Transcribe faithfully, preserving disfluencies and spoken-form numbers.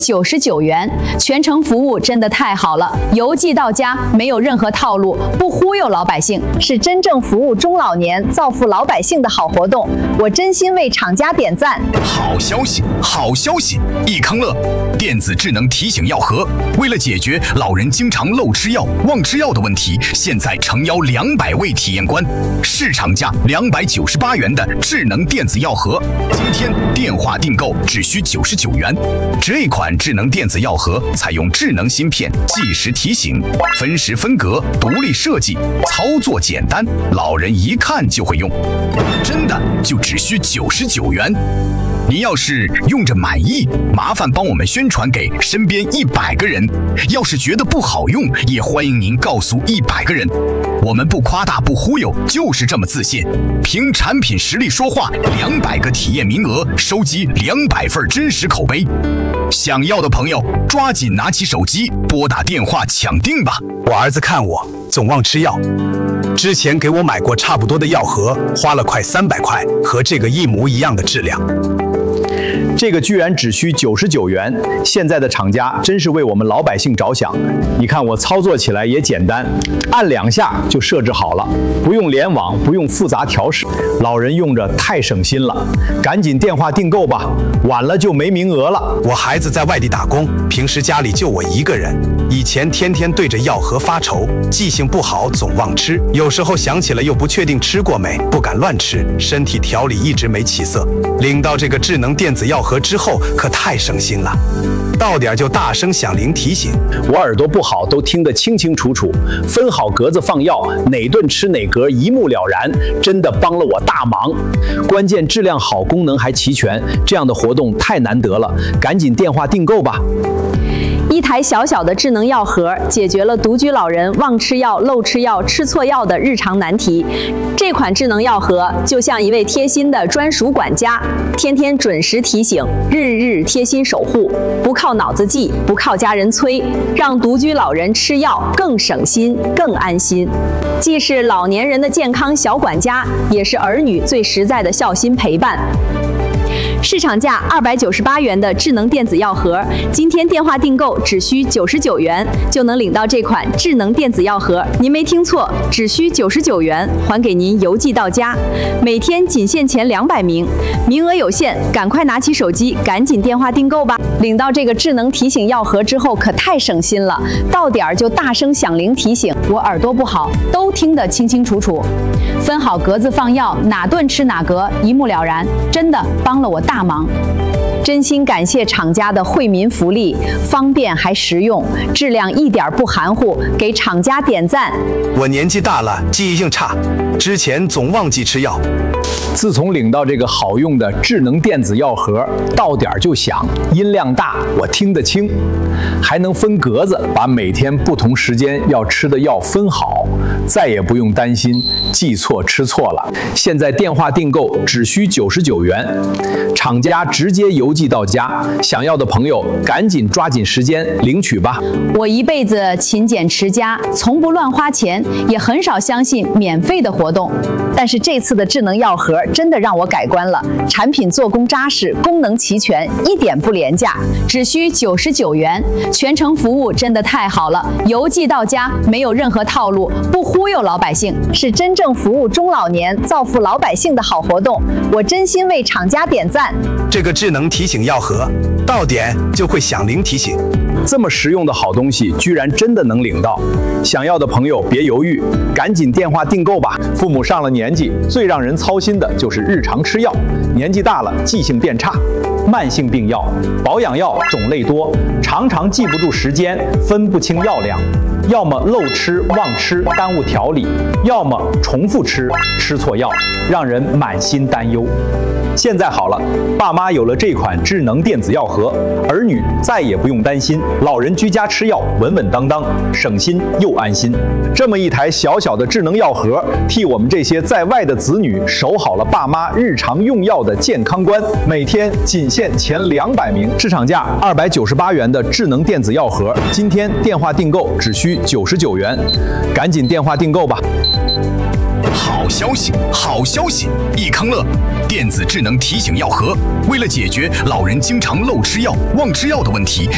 九十九元，全程服务真的太好了，邮寄到家，没有任何套路，不忽悠老百姓，是真正服务中老年、造福老百姓的好活动。我真心为厂家点赞。 好消息，好消息！益康乐电子智能提醒药盒，为了解决老人经常漏吃药、忘吃药的问题，现在诚邀两百位体验官，市场价两百九十八元的智能电子药盒，今天电话订购只需九十九元。这款智能电子药盒采用智能芯片，计时提醒，分时分格，独立设计，操作简单，老人一看就会用，真的就只需九十九元。您要是用着满意，麻烦帮我们宣传给身边一百个人。要是觉得不好用，也欢迎您告诉一百个人。我们不夸大不忽悠，就是这么自信。凭产品实力说话，两百个体验名额，收集两百份真实口碑。想要的朋友，抓紧拿起手机，拨打电话抢订吧。 我儿子看我总忘吃药，之前给我买过差不多的药盒，花了快三百块，和这个一模一样的质量。 这个居然只需九十九元，现在的厂家真是为我们老百姓着想。你看我操作起来也简单，按两下就设置好了，不用联网，不用复杂调试，老人用着太省心了。赶紧电话订购吧，晚了就没名额了。 我孩子在外地打工，平时家里就我一个人，以前天天对着药盒发愁，记性不好，总忘吃，有时候想起了又不确定吃过没，不敢乱吃，身体调理一直没起色。领到这个智能电子药盒之后，可太省心了，到点就大声响铃提醒。 我耳朵不好，都听得清清楚楚，分好格子放药，哪顿吃哪格一目了然，真的帮了我大忙。关键质量好，功能还齐全，这样的活动太难得了，赶紧电话订购吧。 一台小小的智能药盒，解决了独居老人忘吃药、漏吃药、吃错药的日常难题。这款智能药盒就像一位贴心的专属管家，天天准时提醒，日日贴心守护，不靠脑子记，不靠家人催，让独居老人吃药更省心、更安心。既是老年人的健康小管家，也是儿女最实在的孝心陪伴。市场价二百九十八元的智能电子药盒，今天电话订购只需九十九元，就能领到这款智能电子药盒。您没听错，只需九十九元，还给您邮寄到家。每天仅限前两百名，名额有限，赶快拿起手机，赶紧电话订购吧。领到这个智能提醒药盒之后，可太省心了，到点儿就大声响铃提醒，我耳朵不好，都听得清清楚楚。分好格子放药，哪顿吃哪格，一目了然，真的帮了我大忙。真心感谢厂家的惠民福利，方便还实用，质量一点不含糊，给厂家点赞。 我年纪大了，记忆性差，之前总忘记吃药。 自从领到这个好用的智能电子药盒，到点就响，音量大，我听得清，还能分格子，把每天不同时间要吃的药分好，再也不用担心记错吃错了。现在电话订购只需九十九元，厂家直接邮寄到家，想要的朋友赶紧抓紧时间领取吧。 我一辈子勤俭持家，从不乱花钱，也很少相信免费的活动。但是这次的智能药盒真的让我改观了，产品做工扎实，功能齐全，一点不廉价，只需九十九元，全程服务真的太好了，邮寄到家，没有任何套路，不忽悠老百姓，是真正服务中老年、造福老百姓的好活动。我真心为厂家点赞。 这个智能提醒药盒，到点就会响铃提醒。 这么实用的好东西，居然真的能领到！想要的朋友别犹豫，赶紧电话订购吧。父母上了年纪，最让人操心的就是日常吃药，年纪大了记性变差。慢性病药、保养药种类多，常常记不住时间，分不清药量，要么漏吃忘吃耽误调理，要么重复吃吃错药，让人满心担忧。现在好了，爸妈有了这款智能电子药盒，儿女再也不用担心，老人居家吃药稳稳当当，省心又安心。这么一台小小的智能药盒，替我们这些在外的子女守好了爸妈日常用药的健康关。每天仅限前两百名，市场价二百九十八元的智能电子药盒，今天电话订购只需九十九元，赶紧电话订购吧。 好消息，好消息！益康乐电子智能提醒药盒，为了解决老人经常漏吃药、忘吃药的问题，